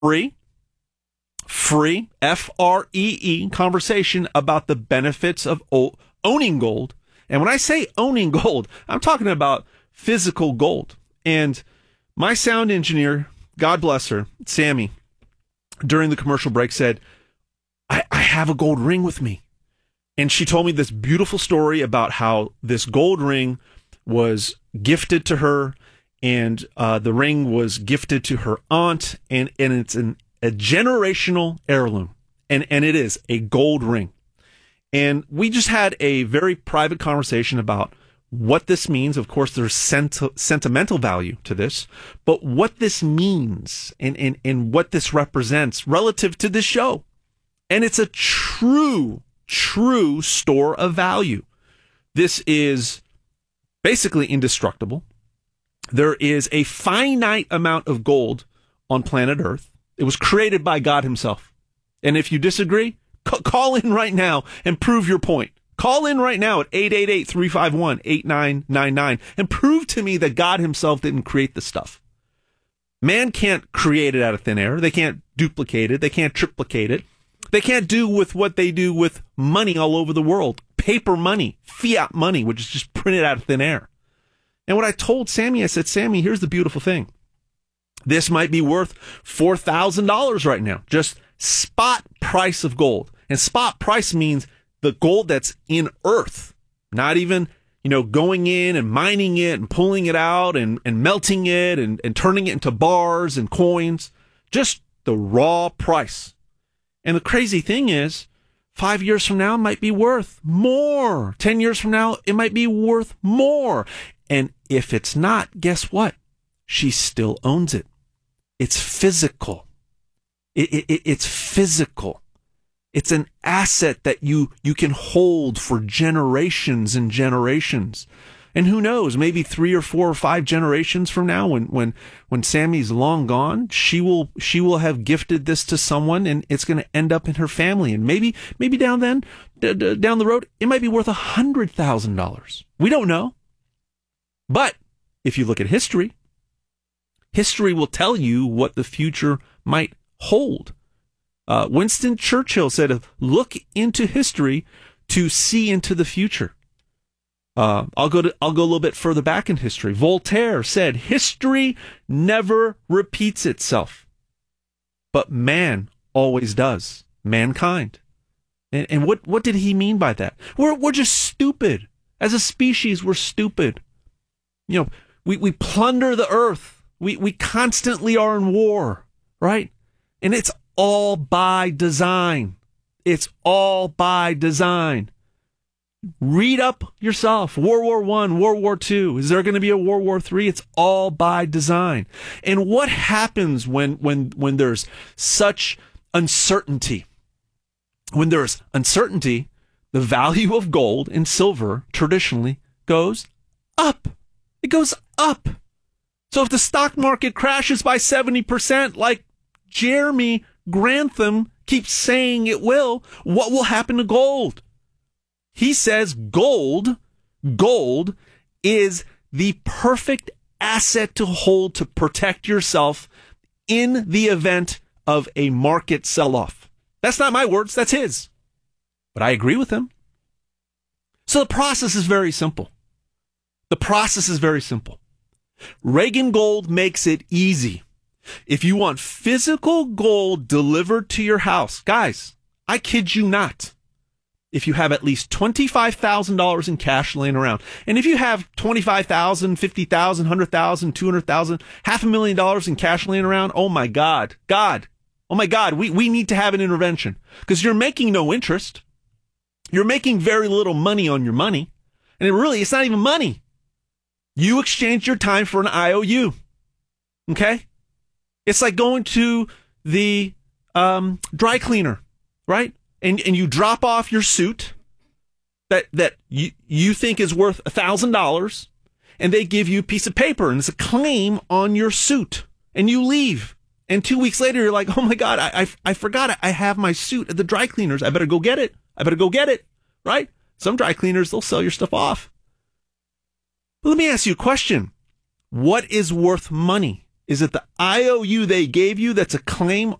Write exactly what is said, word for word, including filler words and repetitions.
free, free, F R E E, conversation about the benefits of o- owning gold. And when I say owning gold, I'm talking about physical gold. And my sound engineer, God bless her, Sammy, during the commercial break said, I, I have a gold ring with me. And she told me this beautiful story about how this gold ring was gifted to her, and uh, the ring was gifted to her aunt, and, and it's an, a generational heirloom. And, and it is a gold ring. And we just had a very private conversation about what this means. Of course, there's sent- sentimental value to this, but what this means and, and, and what this represents relative to this show. And it's a true, true store of value. This is basically indestructible. There is a finite amount of gold on planet Earth. It was created by God himself. And if you disagree, c- call in right now and prove your point. Call in right now at eight eight eight, three five one, eight nine nine nine and prove to me that God himself didn't create the stuff. Man can't create it out of thin air. They can't duplicate it. They can't triplicate it. They can't do with what they do with money all over the world. Paper money, fiat money, which is just printed out of thin air. And what I told Sammy, I said, Sammy, here's the beautiful thing. This might be worth four thousand dollars right now. Just spot price of gold. And spot price means the gold that's in earth, not even, you know, going in and mining it and pulling it out and, and melting it and, and turning it into bars and coins, just the raw price. And the crazy thing is, five years from now, it might be worth more. Ten years from now, it might be worth more. And if it's not, guess what? She still owns it. It's physical. It, it, it's physical. It's an asset that you, you can hold for generations and generations. And who knows, maybe three or four or five generations from now, when, when, when Sammy's long gone, she will, she will have gifted this to someone and it's going to end up in her family. And maybe, maybe down then, d- d- down the road, it might be worth a hundred thousand dollars. We don't know. But if you look at history, history will tell you what the future might hold. Uh, Winston Churchill said, look into history to see into the future. Uh, I'll go to, I'll go a little bit further back in history. Voltaire said, history never repeats itself, but man always does. Mankind. And, and what, what did he mean by that? We're, we're just stupid. As a species, we're stupid. You know, we, we plunder the earth. We, we constantly are in war, right? And it's all by design. It's all by design. Read up yourself. World War One, World War Two. Is there going to be a World War Three? It's all by design. And what happens when, when, when there's such uncertainty? When there's uncertainty, the value of gold and silver traditionally goes up. It goes up. So if the stock market crashes by seventy percent, like Jeremy Grantham keeps saying it will, what will happen to gold? He says gold, gold is the perfect asset to hold to protect yourself in the event of a market sell-off. That's not my words, that's his. But I agree with him. So the process is very simple. The process is very simple. Reagan Gold makes it easy. If you want physical gold delivered to your house, guys, I kid you not. If you have at least twenty-five thousand dollars in cash laying around, and if you have twenty-five thousand dollars, fifty thousand dollars, one hundred thousand dollars, two hundred thousand dollars, half a million dollars in cash laying around, oh my God, God, oh my God, we, we need to have an intervention because you're making no interest. You're making very little money on your money. And it really, it's not even money. You exchange your time for an I O U. Okay? It's like going to the um, dry cleaner, right? And and you drop off your suit that that you, you think is worth one thousand dollars, and they give you a piece of paper, and it's a claim on your suit, and you leave. And two weeks later, you're like, oh my God, I, I, I forgot I have my suit at the dry cleaners. I better go get it. I better go get it, right? Some dry cleaners, they'll sell your stuff off. But let me ask you a question. What is worth money? is it the I O U they gave you that's a claim